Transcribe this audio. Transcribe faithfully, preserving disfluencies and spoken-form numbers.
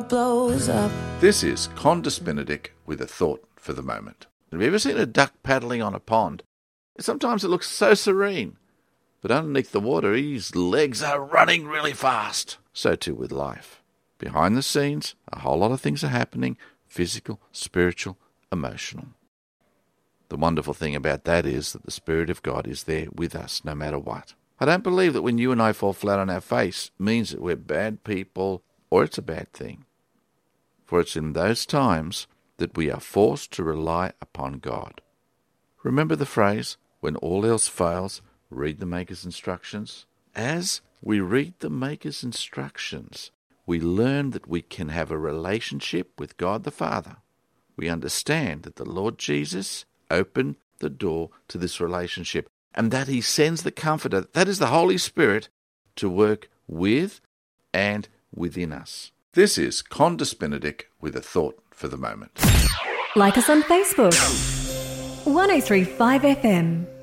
world blows up. This is Condis Benedict with a thought for the moment. Have you ever seen a duck paddling on a pond? Sometimes it looks so serene, but underneath the water his legs are running really fast. So too with life. Behind the scenes, a whole lot of things are happening, physical, spiritual, emotional. The wonderful thing about that is that the Spirit of God is there with us no matter what. I don't believe that when you and I fall flat on our face means that we're bad people or it's a bad thing. For it's in those times that we are forced to rely upon God. Remember the phrase, when all else fails, read the Maker's instructions? As we read the Maker's instructions, we learn that we can have a relationship with God the Father. We understand that the Lord Jesus opened the door to this relationship, and that he sends the Comforter, that is the Holy Spirit, to work with and within us. This is Condis Benedict with a thought for the moment. Like us on Facebook. one oh three point five F M.